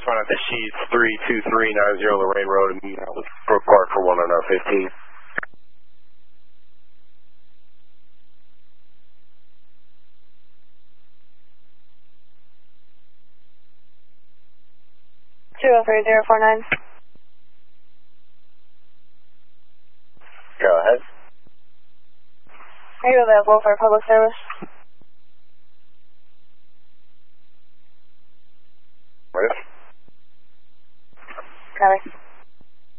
find out the sheets 32390 Lorraine Road and meet out with Brook Park for 1 on 15. Zero 3049. Go ahead. Are you available for public service?